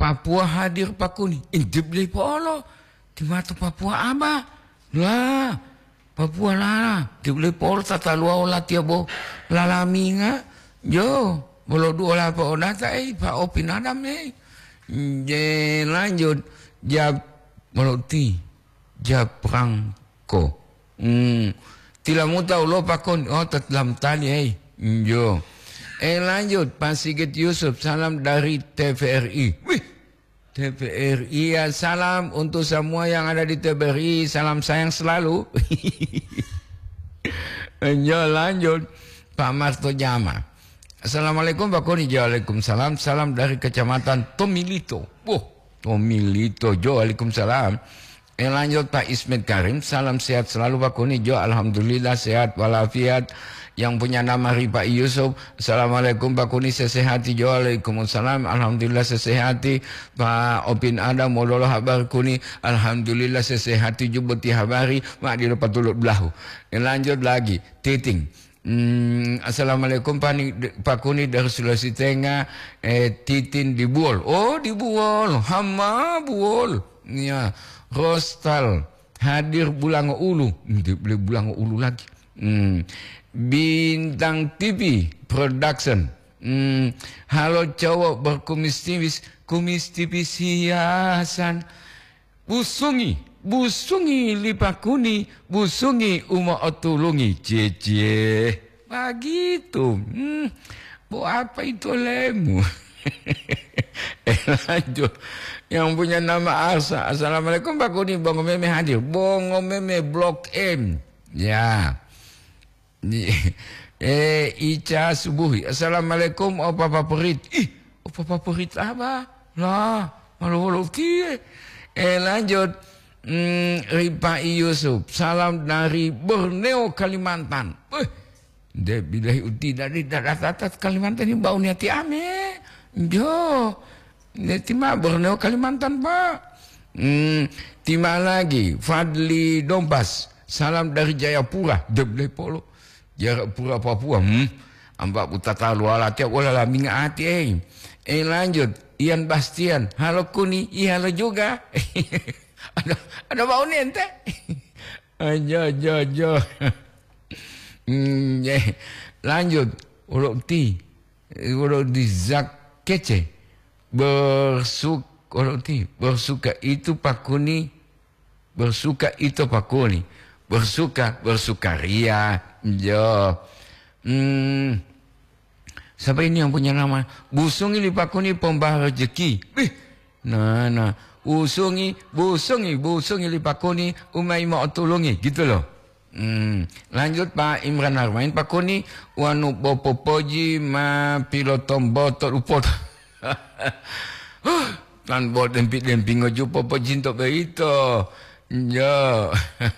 Papua hadir pakuni. Indibli polo. Di mata Papua apa? Lah. Papua lah. Dibli polo tata luau latia bo. Lalaminga. Yo. Bolo dua lah pa onata pa opin adam Je lanjut. Jab. Meloti. Jab prangko. Tila mu tahu lo pakon. Oh tetlam tali Yo. Lanjut Pak Sigit Yusuf, salam dari TVRI. Wih, TVRI ya, salam untuk semua yang ada di TVRI, salam sayang selalu. Yo, lanjut Pak Marto Jama. Assalamualaikum Pak Koni. Waalaikumsalam. Salam dari Kecamatan Tomilito. Tomilito. Jo, waalaikumsalam. Lanjut Pak Ismet Karim. Salam sehat selalu Pak Koni. Jo, alhamdulillah sehat walafiat. Yang punya nama Ripa Yusuf. Assalamualaikum Pak Kuni, sesehati. Waalaikumsalam. Alhamdulillah sesehati. Pak Opin Adam Modolo Habar Kuni. Alhamdulillah sesehati jubuti habari. Mak di lupa tulut belahu. Lanjut lagi. Titing. Assalamualaikum Pak Kuni dari Sulawesi Tengah. Titin di Buol. Oh di Buol. Hama Buol. Ya. Rostal. Hadir Bulango Ulu. Beli Bulango Ulu lagi. Bintang TV Production. Halo cowok berkumis tipis hiasan. Busungi lipakuni, busungi uma otulungi cece. Begitu. Bu apa itu lemu? Lanjut. Yang punya nama Arsa. Assalamualaikum Pak Kuni, Bongo Meme hadir. Bongo Meme Blok M. Ya. Ica Subuhi. Assalamualaikum opa favorit. Opa favorit apa? Lah, malu-malu lanjut. Ripa Yusuf. Salam dari Borneo Kalimantan. Dia bilahi uti dari darat Kalimantan ini bau niati ame. Jo. Niati mah Borneo Kalimantan, Pak. Tima lagi Fadli Dompas. Salam dari Jayapura. Deblai Polo. Jayapura Papua. Ambak utata luala tiap wala minga hati lanjut. Ian Bastian. Halo Kuni. Iya halo juga. ada bau ente. Jo. Lanjut. Ulok di Zak Kece. Bersuka itu Pak Kuni. Bersuka itu Pak Kuni. Bersukaria. Jo. Siapa ini yang punya nama? Busungi lipakuni pembawa rezeki. Nah. Busungi lipakuni umai mau tulungi. Gitu loh. Lanjut Pak Imran Armain. Pak Kuni wanu popoji ma pilotom botot upot. Tan bot demping ojo popoji untuk beito. Jo.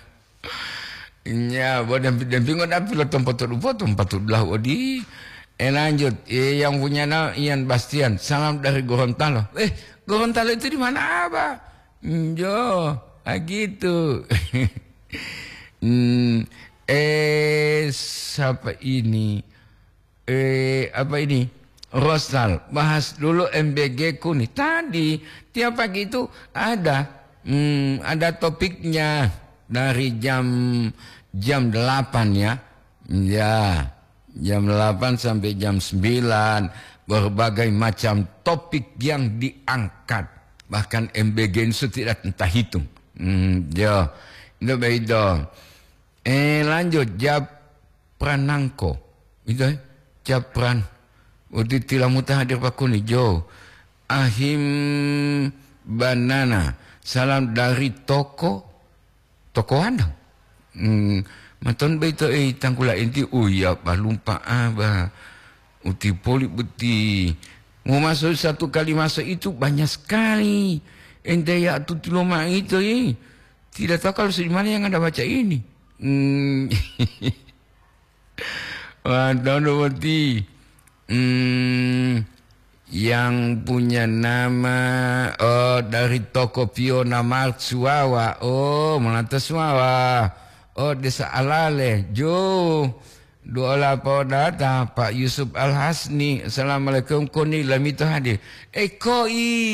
Ya, buat damping ada pilot tempat belah odi. Lanjut, yang punya nama Ian Bastian. Salam dari Gorontalo. Gorontalo itu di mana apa? Jo, gitu. Siapa ini? Apa ini? Rosal. Bahas dulu MBG Kuni. Tadi tiap pagi itu ada topiknya dari jam 8 ya. Ya, jam 8 sampai jam 9 berbagai macam topik yang diangkat. Bahkan MBG itu tidak entah hitung. Ya, itu beda. Lanjut Japranangko. Itu Japran. Uti tilamuta hadir Pak Kuni Jo. Ahim Banana. Salam dari toko Andang. Maton beto tangkula inti ya balumpa aba. Uti poli beti. Mau masuk satu kali masuk itu banyak sekali. Ente ya tu tiloma itu Tidak tahu kalau di mana yang ada baca ini. Waduh beti. Yang punya nama dari toko Fiona Marsuawa. Melata Suawa. Desa Alale. Jo. Doa data Pak Yusuf Al-Hasni. Assalamualaikum. Koni lamito hadir. Koi.